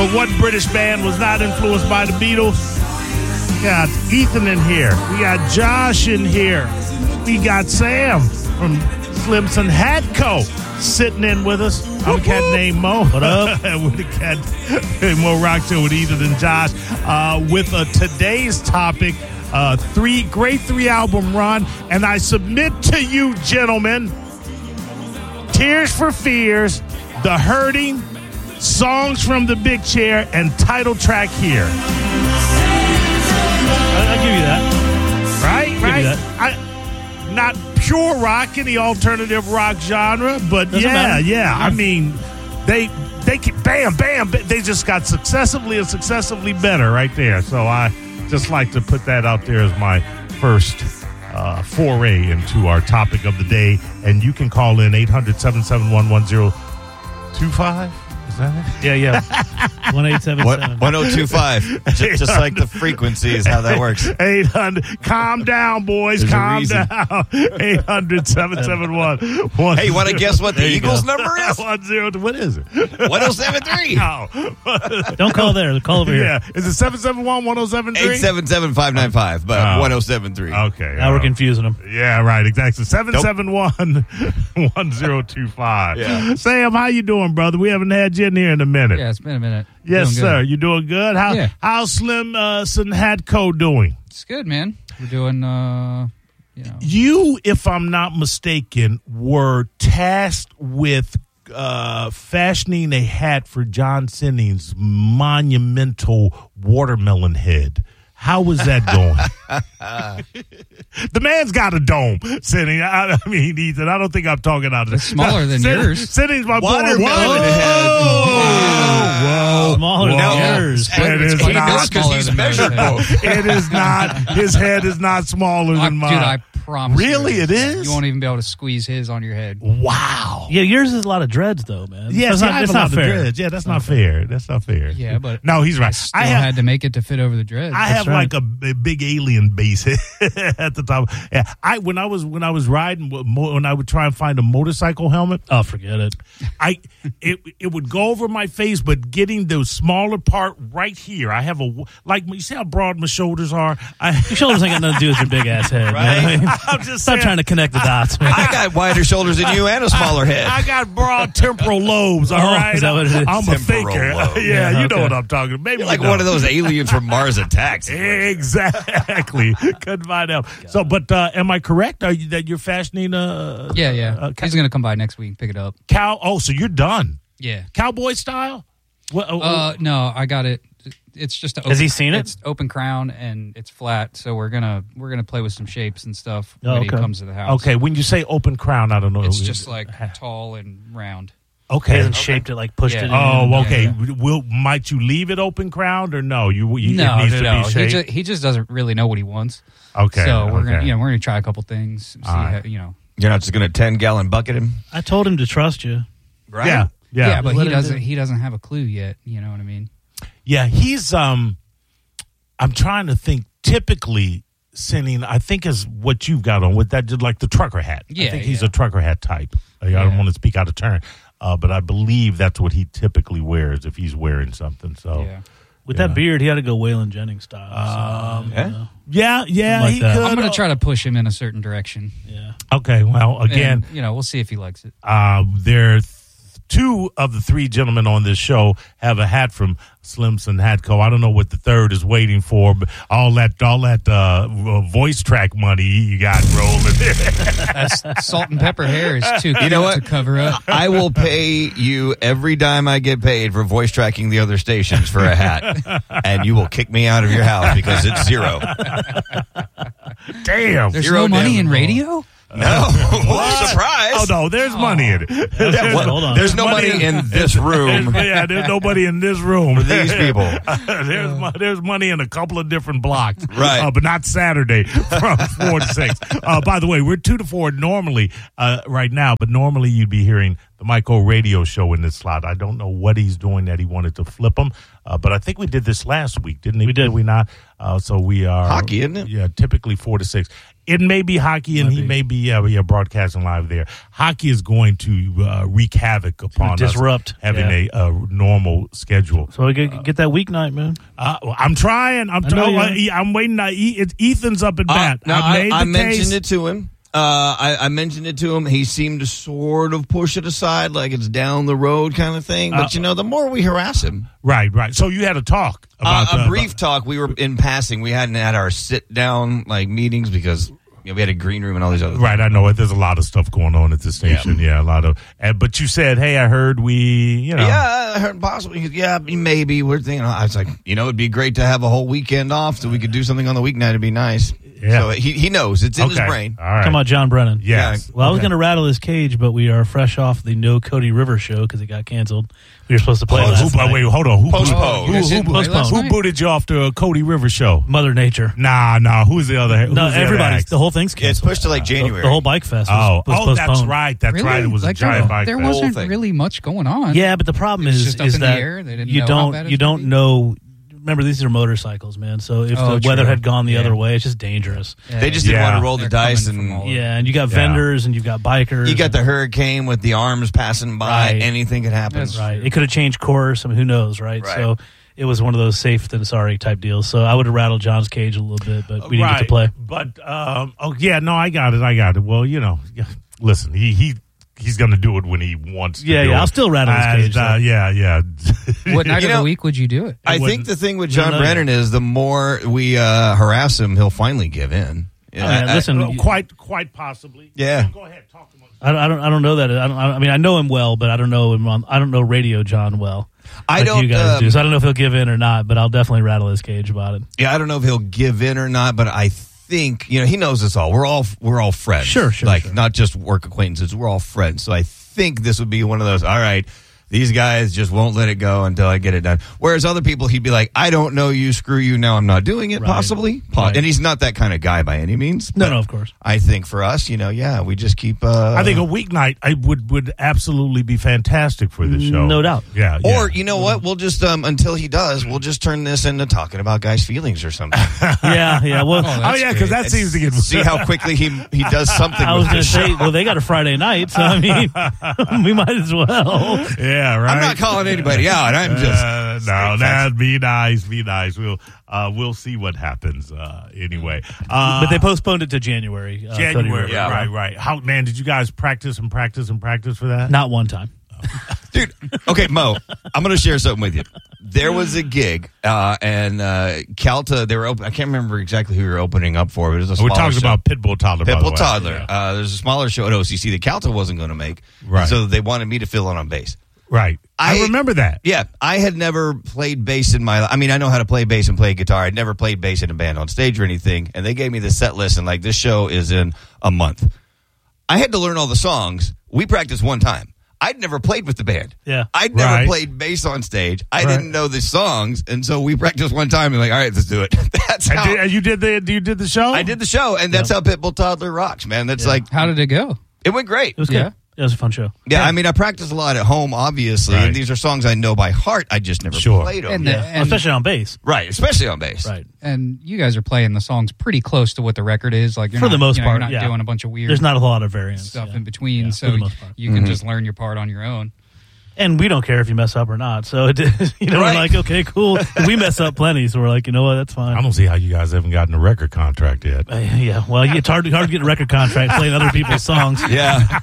But what British band was not influenced by the Beatles? We got Ethan in here. We got Josh in here. We got Sam from Slimson Hatco sitting in with us. I'm a cat named Mo. What up? With the cat Mo Rock Show with Ethan and Josh. With today's topic, great three-album run. And I submit to you, gentlemen, Tears for Fears, The Hurting, Songs from the Big Chair, and title track Here. I'll give you that. Right? Not pure rock in the alternative rock genre, but yeah. I mean, they bam, they just got successively better right there. So I just like to put that out there as my first foray into our topic of the day. And you can call in 800-771-1025. Is that it? Yeah. 1877. 1025. Just like the frequency is how that works. 800. Calm down, boys. There's calm down. 800-771. Hey, you want to guess what the Eagles number is? 10. What is it? 1073. Oh. Don't call there. Call over here. Yeah. Is it 771-1073? 877-595, but 1073. Okay. Now we're confusing them. Yeah, right. Exactly. 771-1025. Yeah. Sam, how you doing, brother? We haven't had you in here in a minute. Yeah, it's been a minute. Yes, Doing sir. good. You doing good? How's Slim Hatco doing? It's good, man. We're doing, You, if I'm not mistaken, were tasked with fashioning a hat for John Sinning's monumental watermelon head. How was that going? The man's got a dome, Sinning. I mean, Ethan, I don't think I'm talking out of It's smaller than yours. Sinning's my Watermelon boy. head. Whoa. Smaller than yours. It is quite a bit not. smaller than mine. It is not. His head is not smaller than mine. Dude, I promise. Really, it is? You won't even be able to squeeze his on your head. Wow. Yeah, yours is a lot of dreads, though, man. Yeah, that's that's not fair. Dreads. Yeah, that's not fair. That's not fair. Yeah, but no, he's right. I had to make it to fit over the dreads. I have like a big alien base at the top. Yeah, when I was riding, when I would try and find a motorcycle helmet, Oh, forget it. it would go over my face, but getting the smaller part right here, I have you see how broad my shoulders are. Your shoulders ain't got nothing to do with your big ass head, Right? man. I'm just Stop saying, trying to connect the dots, man. I got wider shoulders than you and a smaller head. I got broad temporal lobes. All right, is that what it is? I'm a Temporal thinker. lobe. Yeah, you know okay. what I'm talking about. Maybe You're like you don't. one of those aliens from Mars Attacks. Exactly. Couldn't find out. So, but am I correct? That you're fashioning Yeah. He's going to come by next week and pick it up. so you're done. Yeah. Cowboy style? No, I got it. It's just Has he seen it? It's open crown and it's flat, so we're gonna play with some shapes and stuff Oh, when he okay. comes to the house. Okay, when you say open crown, I don't know. It's just like tall and round. He Okay. hasn't shaped it, like pushed Yeah. it in. Oh, okay. Yeah. Might you leave it open crowned or no? It needs No. to be shaped. He just doesn't really know what he wants. Okay. So we're okay. gonna try a couple things. See right. how, You're not just going to 10-gallon bucket him? I told him to trust you. Right? Yeah. Yeah, but Let he him doesn't. do it. He doesn't have a clue yet. You know what I mean? Yeah, he's I'm trying to think. Typically, Sinning, I think is what you've got on with that, just like the trucker hat. I Yeah, think he's yeah. a trucker hat type. I don't want to speak out of turn, but I believe that's what he typically wears if he's wearing something. So Yeah. With that beard, he had to go Waylon Jennings style. Yeah? yeah, Like he that. could. I'm gonna try to push him in a certain direction. Yeah. Okay, well, again, And, we'll see if he likes it. there. Two of the three gentlemen on this show have a hat from Slimson Hatco. I don't know what the third is waiting for, but all that voice track money you got rolling there. That's salt and pepper hair is too cute You know what? to cover up. I will pay you every dime I get paid for voice tracking the other stations for a hat. And you will kick me out of your house because it's zero. Damn. There's Zero no money in damn. radio? No. Surprise. Oh no, there's money in it. Yeah, what? Hold on. There's no money in this room Yeah, there's nobody in this room. for these people. There's money in a couple of different blocks, Right. but not Saturday from 4 to 6. By the way, we're 2 to 4 normally right now, but normally you'd be hearing the Mike O radio show in this slot. I don't know what he's doing that he wanted to flip them, but I think we did this last week, didn't we? We did. we not? So we are Hockey, isn't it? Yeah, typically 4 to 6. It may be hockey, and he may be broadcasting live there. Hockey is going to wreak havoc upon disrupt us having a normal schedule. So we get that weeknight, man. I'm trying. I'm waiting. Ethan's up at bat. I mentioned it to him. I mentioned it to him. He seemed to sort of push it aside like it's down the road kind of thing. But, the more we harass him. Right. So you had a talk about a brief talk. We were in passing. We hadn't had our sit-down meetings because we had a green room and all these other things. Right, I know it. There's a lot of stuff going on at this station. Yeah, a lot of. But you said, hey, I heard Yeah, I heard possibly. Yeah, maybe. We're thinking. I was like, it'd be great to have a whole weekend off so we could do something on the weeknight. It'd be nice. Yeah. So he knows. It's in his brain. All right. Talking about John Brennan. Yes. Well, I was going to rattle his cage, but we are fresh off the No Cody Rivers show because it got canceled. We were supposed to play last night. Wait, hold on. Who Postponed. Who booted you off the Cody Rivers show? Mother Nature. Nah. Who's the other? No, everybody's. The whole thing's canceled. It's pushed to January. The whole bike fest was postponed. That's right. Really? Right. It was a giant bike There fest. wasn't really much going on. Yeah, but the problem is just up in the that air. They didn't you know how bad you it's don't gonna be. know. Remember, these are motorcycles, man. So if the weather had gone the other way, it's just dangerous. Yeah. They just didn't want to roll the They're dice. coming from all over. And you got vendors and you've got bikers. You got the hurricane with the arms passing by. Right. Anything could happen. That's right. It could have changed course. I mean, who knows, right? So it was one of those safe than sorry type deals. So I would have rattled John's cage a little bit, but we didn't get to play. But I got it. Well, listen, he's going to do it when he wants to. Yeah, I'll still rattle his cage. Yeah. What night of the week would you do it? I think the thing with John Brennan is the more we harass him, he'll finally give in. Listen, quite possibly. Yeah. Go ahead, talk to him. I don't know that. I know him well, but I don't know him. I don't know Radio John well. I don't. You guys do. So I don't know if he'll give in or not, but I'll definitely rattle his cage about it. Yeah, I don't know if he'll give in or not, but I think he knows us all. We're all friends. Sure. Not just work acquaintances. We're all friends. So I think this would be one of those. All right, these guys just won't let it go until I get it done. Whereas other people, he'd be like, I don't know you, screw you, now I'm not doing it, possibly. Right. And he's not that kind of guy by any means. No, of course. I think for us, we just keep... I think a weeknight would absolutely be fantastic for the show. No doubt. Yeah. Or, you know what, we'll just, until he does, we'll just turn this into talking about guys' feelings or something. Yeah. Well, because that seems to get... See how quickly he does something I was going to say, well, they got a Friday night, so I mean, we might as well. Yeah, right. I'm not calling anybody out. I'm just that'd be nice. We'll see what happens anyway. But they postponed it to January. January, right. How did you guys practice for that? Not one time. Dude, okay, Mo, I'm going to share something with you. There was a gig, and Calta, they were open. I can't remember exactly who we were opening up for, but it was a smaller We're talking show. about Pitbull Toddler. Pitbull Toddler. Yeah. There's a smaller show at OCC that Calta wasn't going to make, right? So they wanted me to fill in on bass. Right. I remember that. Yeah. I had never played bass in my life. I mean, I know how to play bass and play guitar. I'd never played bass in a band on stage or anything. And they gave me the set list, and this show is in a month. I had to learn all the songs. We practiced one time. I'd never played with the band. Yeah. I'd never played bass on stage. I didn't know the songs. And so we practiced one time and all right, let's do it. That's how. You did the show? I did the show. And that's how Pitbull Toddler rocks, man. That's How did it go? It went great. It was good. It was a fun show. Yeah, I mean, I practice a lot at home, obviously, and these are songs I know by heart. I just never played them. And especially on bass. Right, especially on bass. Right. And you guys are playing the songs pretty close to what the record is. Like, for the most part, you're not doing a bunch of weird There's not a lot of variance stuff in between, so for the most part. you can just learn your part on your own. And we don't care if you mess up or not. So, we're like, okay, cool. We mess up plenty, so we're like, you know what, that's fine. I don't see how you guys haven't gotten a record contract yet. Well, it's hard to get a record contract playing other people's songs. Yeah.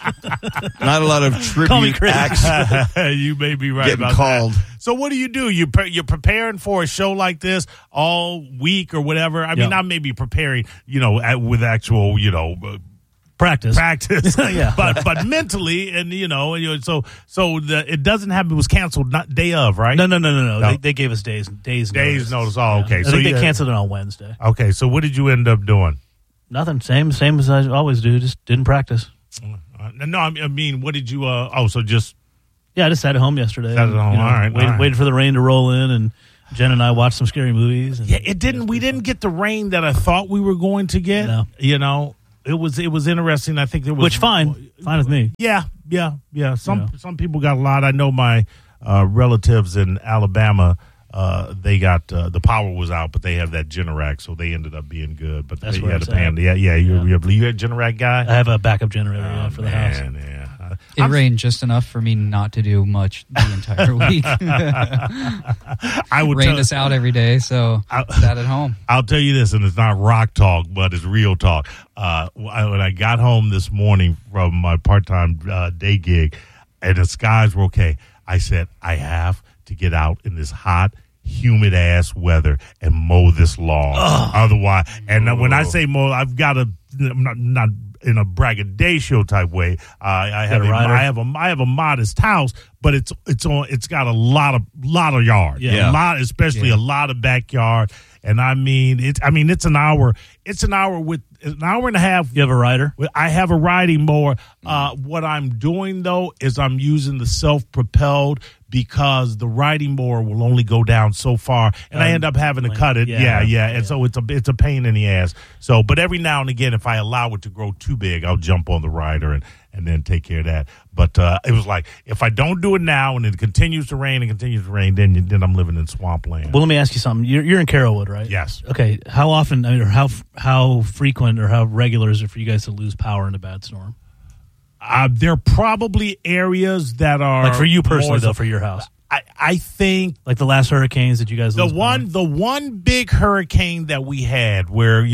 Not a lot of tribute acts. You may be right getting about called. That. So what do? You're preparing for a show like this all week or whatever? I mean, I may be preparing, with actual, practice, yeah. But mentally, and so it doesn't happen. It was canceled, not day of, right? No. They gave us days notice. Oh, okay. I think they canceled it on Wednesday. Okay, so what did you end up doing? Nothing. Same as I always do. Just didn't practice. No, I mean, what did you? So just I just sat at home yesterday. Sat at home. All right. Waited for the rain to roll in, and Jen and I watched some scary movies. And it didn't. We didn't get the rain that I thought we were going to get. No. It was interesting. I think there was fine with me. Yeah. Some people got a lot. I know my relatives in Alabama they got the power was out, but they have that Generac, so they ended up being good. But that's you where had it's to pay them. You had a Generac guy. I have a backup generator for the house. Yeah. It rained just enough for me not to do much the entire week. I would rained us out every day, so sat at home. I'll tell you this, and it's not rock talk, but it's real talk. When I got home this morning from my part-time day gig, and the skies were okay, I said, I have to get out in this hot, humid ass weather and mow this lawn. Otherwise, and when I say mow, I've got to not in a braggadocio type way. I have a modest house, but it's got a lot of yard. Yeah. A lot, especially a lot of backyard. And it's an hour. It's an hour with an hour and a half. You have a rider? I have a riding mower. What I'm doing though is I'm using the self-propelled because the riding mower will only go down so far, and I end up having to cut it. And so it's a pain in the ass. So, but every now and again, if I allow it to grow too big, I'll jump on the rider and then take care of that. But it was like, if I don't do it now and it continues to rain, then I'm living in swampland. Well, let me ask you something. You're in Carrollwood, right? Yes. Okay. How often, or how frequent or how regular is it for you guys to lose power in a bad storm? There are probably areas that are like for you personally, though, for your house. I think like the last hurricanes that you guys lose the one big hurricane that we had where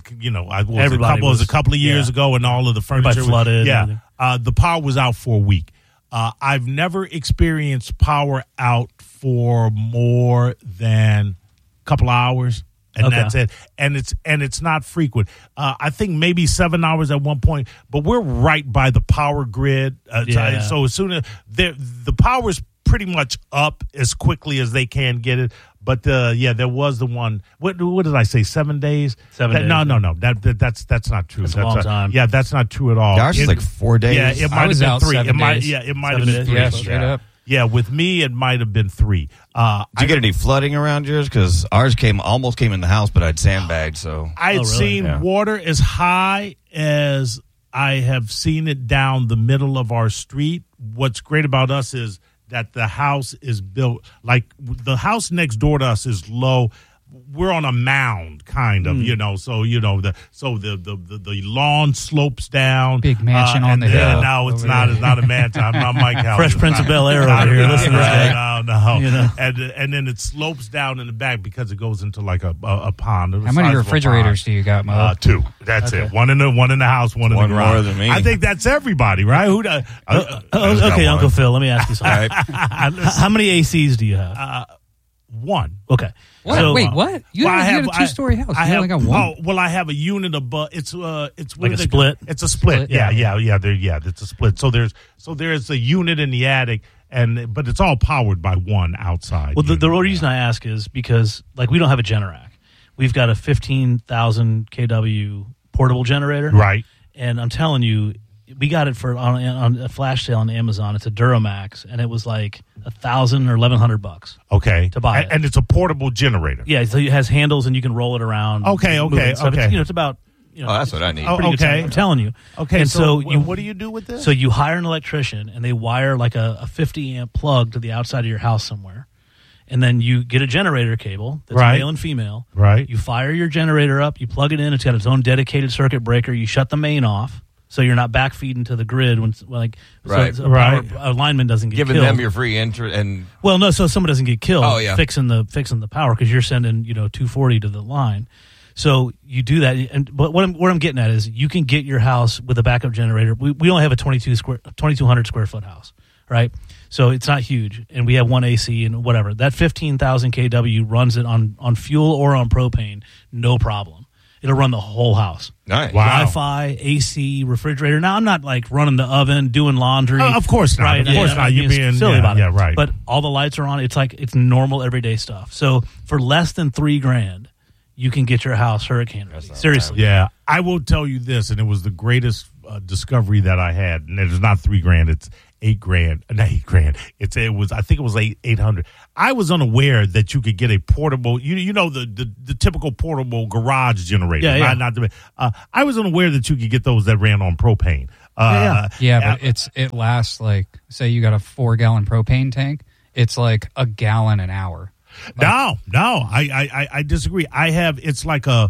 it was a couple of years ago and all of the furniture was flooded. The power was out for a week. I've never experienced power out for more than a couple of hours. And that's it. And it's not frequent. I think maybe 7 hours at one point, but we're right by the power grid. So as soon as the power's pretty much up as quickly as they can get it. But there was the one. What did I say? 7 days? 7 days. No. That's not true. That's a long time. Yeah, that's not true at all. Gosh, it's like 4 days. Yeah, it might have been 3. It might have been 3. Yeah, straight up. Yeah, with me, it might have been 3. Did you get any flooding around yours? Because ours almost came in the house, but I'd sandbagged. So I'd seen water as high as I have seen it down the middle of our street. What's great about us is that the house is built like the house next door to us is low. We're on a mound, kind of, So the lawn slopes down. Big mansion on the hill. No, it's not. It's not a mansion. I'm not Mike Howard. Fresh Prince of Bel Air over here. Listen to this guy. No. And then it slopes down in the back because it goes into like a pond. How many refrigerators do you got, Mo? 2. That's it. One in the house. One in the garage. More than me. I think that's everybody, right? Who does? Okay, Uncle Phil. Let me ask you something. How many ACs do you have? 1. Okay. What? So, wait, what? You have a 2-story house. You only got 1. Oh, well, I have a unit above. It's like a split. It's a split. Yeah. It's a split. So there's a unit in the attic, but it's all powered by one outside. Well, the reason I ask is because like we don't have a Generac. We've got a 15,000 kW portable generator, right? And I'm telling you, we got it on a flash sale on Amazon. It's a Duramax, and it was like $1,000 or $1,100. Okay, to buy it, and it's a portable generator. Yeah, so it has handles, and you can roll it around. Okay. It's about. That's what I need. Okay, I'm telling you. Okay, and so what do you do with this? So you hire an electrician, and they wire like a 50 amp plug to the outside of your house somewhere, and then you get a generator cable that's male and female. Right. You fire your generator up. You plug it in. It's got its own dedicated circuit breaker. You shut the main off. So you're not backfeeding to the grid when a lineman doesn't get giving killed. them your free entry and so someone doesn't get killed. Oh, yeah. fixing the power because you're sending 240 to the line. So you do that, but what I'm getting at is you can get your house with a backup generator. We only have a 2,200 square foot house, right? So it's not huge, and we have one AC and whatever. That 15,000 kW runs it on fuel or on propane, no problem. It'll run the whole house. Nice. Wow. Wi-Fi, AC, refrigerator. Now, I'm not like running the oven, doing laundry. Of course not. Right? Of course not. You're being silly about it. Yeah, right. But all the lights are on. It's like it's normal everyday stuff. So for less than $3,000, you can get your house hurricane ready. Seriously. Yeah. I will tell you this, and it was the greatest discovery that I had. And it's not $3,000. It's $8,000. Not $8,000. I think it was $800. I was unaware that you could get a portable. The typical portable garage generator. Yeah. I was unaware that you could get those that ran on propane. But it lasts like say you got a 4-gallon propane tank. It's like a gallon an hour. No, I disagree. I have it's like a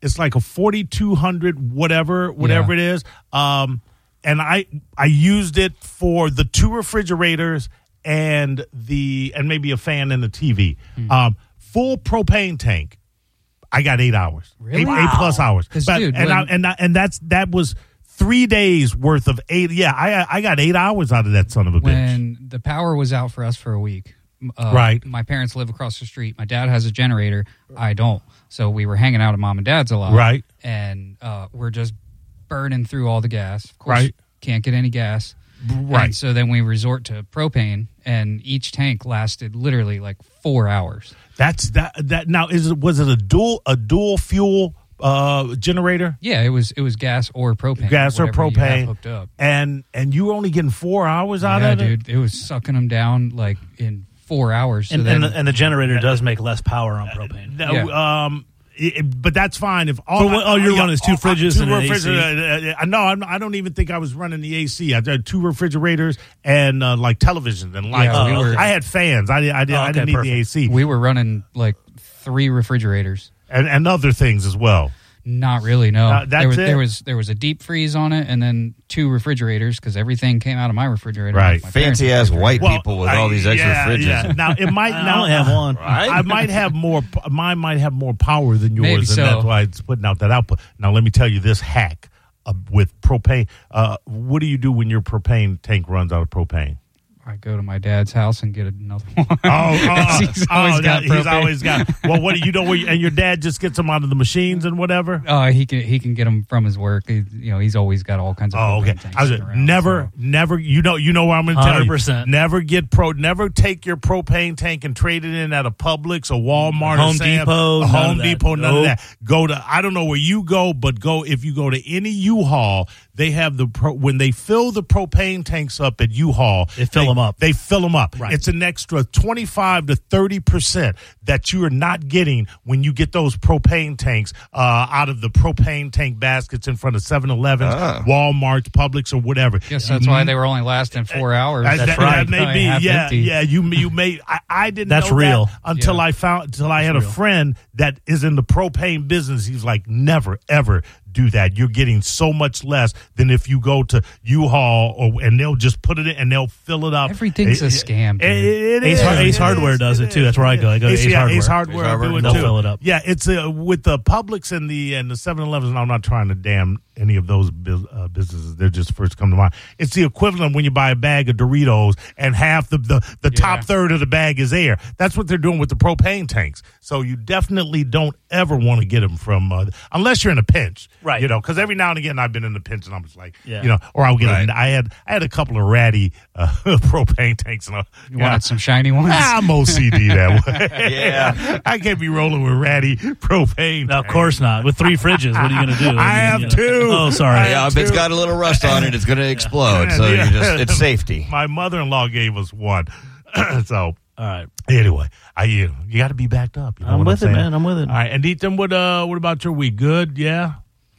4200 whatever it is. And I used it for the 2 refrigerators and maybe a fan and the TV. Full propane tank. I got 8 hours. Really? 8+ hours. Dude, that was 3 days worth of 8. Yeah, I got 8 hours out of that son of a bitch. When the power was out for us for a week, right. My parents live across the street. My dad has a generator. I don't. So we were hanging out at mom and dad's a lot. Right. And we're just burning through all the gas. Of course, right. Can't get any gas. Right. And so then we resort to propane, and each tank lasted literally like 4 hours. That's that. Now, was it a dual fuel generator? Yeah, it was gas or propane. Gas or whatever you propane have hooked up. And you were only getting 4 hours out of it? Yeah, dude, it was sucking them down like in 4 hours. So And the generator does make less power on propane. But that's fine if you're running is 2 fridges and an AC. No, I don't even think I was running the AC. I had 2 refrigerators and like television and lights. Yeah, I had fans. I didn't need the AC. We were running like 3 refrigerators and other things as well. Not really, no. That's there was a deep freeze on it, and then 2 refrigerators because everything came out of my refrigerator. Right, fancy ass white people with all these extra fridges. Yeah. Now it might I only have one. Right? I might have more. Mine might have more power than yours, Maybe and so. that's why it's putting out that output. Now let me tell you this hack with propane. What do you do when your propane tank runs out of propane? I go to my dad's house and get another one. He's always got. Well, what do you know? And your dad just gets them out of the machines and whatever. He can get them from his work. He's always got all kinds of. Okay. Tanks around, never. You know what I'm going to tell you. 100%. Never take your propane tank and trade it in at a Publix, a Walmart, Home a Sam's, Depot, a Home none of Depot, that. none of Nope. that. Go to. I don't know where you go, but if you go to any U-Haul, they have when they fill the propane tanks up at U-Haul, They fill them up. They fill them up. Right. It's an extra 25 to 30% that you are not getting when you get those propane tanks out of the propane tank baskets in front of 7-Elevens, Walmart's, Publix, or whatever. Yes, that's why they were only lasting 4 hours. That's right. That may be. Yeah. You may. I didn't. That's know real. that until I had a friend that is in the propane business. He's like, never ever do that. You're getting so much less than if you go to U-Haul and they'll just put it in and they'll fill it up. Everything's a scam. Dude. Ace Hardware does it too. That's where I go. I go to Ace Hardware. Ace Hardware will do it They'll too. fill it up. Yeah, it's with the Publix and the 7-Elevens. And I'm not trying to damn any of those businesses. They're just first come to mind. It's the equivalent when you buy a bag of Doritos and half the top third of the bag is air. That's what they're doing with the propane tanks. So you definitely don't ever want to get them from unless you're in a pinch. Right. Because every now and again I've been in the pinch and I'm just like, Yeah. or I'll get I had a couple of ratty propane tanks. And You wanted some shiny ones? I'm OCD that way. Yeah. I can't be rolling with ratty propane. No, of course not. With 3 fridges, what are you going to do? I have 2. Oh, sorry. Yeah, if it's got a little rust on it, it's going to explode. So it's safety. My mother-in-law gave us one. So All right. anyway, you got to be backed up. You know I'm what with it, saying? man. I'm with it. All right, and Ethan, what about your week? Good, yeah.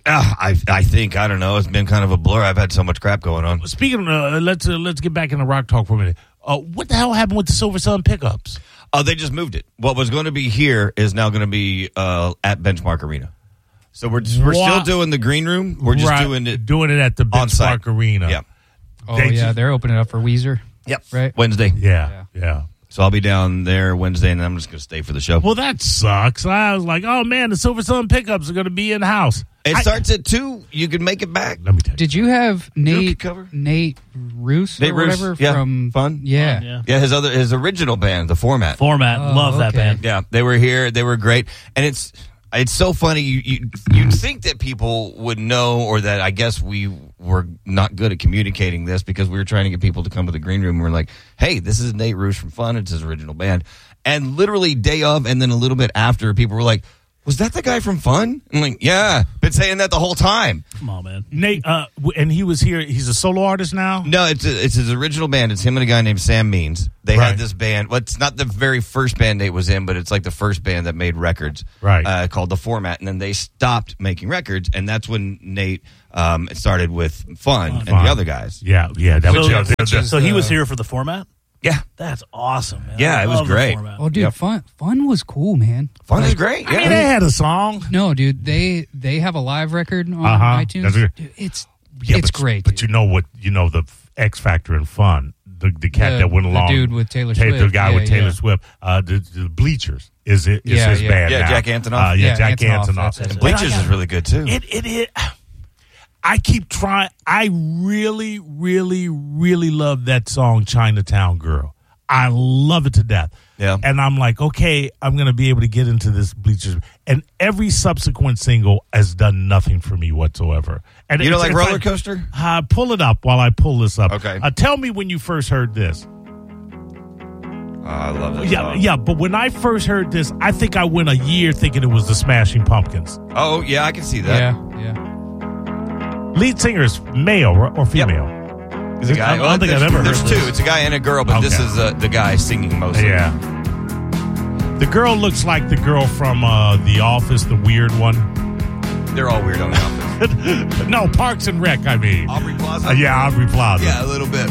I think, I don't know, it's been kind of a blur. I've had so much crap going on. Speaking of, let's get back into rock talk for a minute. What the hell happened with the Silver Sun pickups? They just moved it. What was going to be here is now going to be at Benchmark Arena. So we're still doing the green room. We're just doing it at the on site. Benchmark Arena. Yeah. They're opening it up for Weezer. Yep. Right? Wednesday. Yeah. So I'll be down there Wednesday, and I'm just going to stay for the show. Well, that sucks. I was like, oh man, the Silver Sun pickups are going to be in house. It starts at 2. You can make it back. Let me tell you. Did you have Rookie cover? Nate Roos or whatever from Fun? Yeah. Yeah, his original band, The Format. Love that okay. band. Yeah, they were here. They were great, and it's so funny. You'd think that people would know, or that I guess we were not good at communicating this because we were trying to get people to come to the green room. And we're like, hey, this is Nate Roos from Fun. It's his original band, and literally day of, and then a little bit after, people were like, was that the guy from Fun? I'm like, yeah, been saying that the whole time. Come on, man. Nate, and he was here. He's a solo artist now. No, it's his original band. It's him and a guy named Sam Means. They Right. had this band. Well, it's not the very first band Nate was in, but it's like the first band that made records. Right. Called The Format, and then they stopped making records, and that's when Nate started with Fun and the other guys. Yeah. That was So he was here for the Format? Yeah. That's awesome, man. Yeah, I it was love the great. format. Oh, dude, Yep. fun was cool, man. Fun is great. I Yeah. mean, they had a song. No, dude, they have a live record on Uh-huh. iTunes. That's good. Dude, it's but, great. But dude. you know what? You know the X Factor and Fun. The cat that went along. The dude with Taylor The Swift. guy Yeah, with Taylor yeah. Swift. The Bleachers is his Yeah. band Yeah, now. Jack Antonoff. Yeah, Yeah, Jack Antonoff, Antonoff. that's it. And Bleachers is really good too. I keep trying. I really, really, really love that song, Chinatown Girl. I love it to death. Yeah. And I'm like, okay, I'm going to be able to get into this Bleachers. And every subsequent single has done nothing for me whatsoever. And You don't like it's Roller Coaster? Pull it up while I pull this up. Okay. Tell me when you first heard this. Oh, I love that Yeah, song. yeah. But when I first heard this, I think I went a year thinking it was the Smashing Pumpkins. Oh, yeah, I can see that. Yeah. Lead singer is male or female? Is a guy, I don't think I've ever heard There's this. two. It's a guy and a girl, but this Okay. is the guy singing mostly. Yeah. The girl looks like the girl from The Office, the weird one. They're all weird on the office. No, Parks and Rec, I mean. Aubrey Plaza? Yeah, Aubrey Plaza. Yeah, a little bit.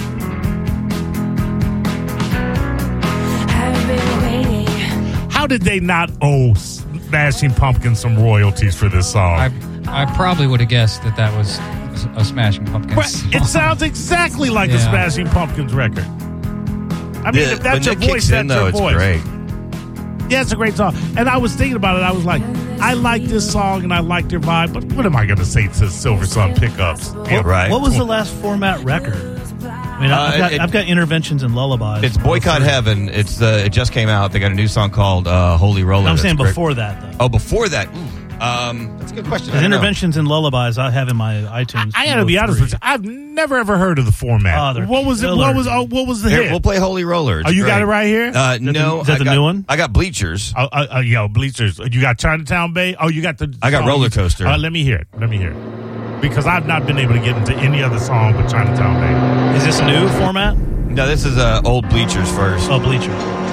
How did they not owe Smashing Pumpkins some royalties for this song? I probably would have guessed that was a Smashing Pumpkins song. It sounds exactly like the Yeah. Smashing Pumpkins record. I mean, if that's your when Nick voice, kicks in, that's though, your it's voice. great. Yeah, it's a great song. And I was thinking about it. I was like, I like this song and I like their vibe, but what am I going to say to Silver Sun Pickups? Yeah, right. What was the last format record? I mean, I've got Interventions and Lullabies. It's Boycott Heaven. It just came out. They got a new song called Holy Roller. I'm That's saying great. before that, though. Oh, before that. Ooh. That's a good question. I The don't know. Interventions and Lullabies I have in my iTunes. I got to be honest with you. I've never ever heard of the format. Oh, they're what was it? killer. What was the Here, hit? we'll play Holy Roller. It's Oh, you got great. it right here? No. is that I the got- new one? I got Bleachers. Yo, Bleachers. You got Chinatown Bay? Oh, you got the. I got song- Roller Coaster. Let me hear it. Because I've not been able to get into any other song but Chinatown Bay. Is this new format? No, this is old Bleachers first. Oh, Bleachers.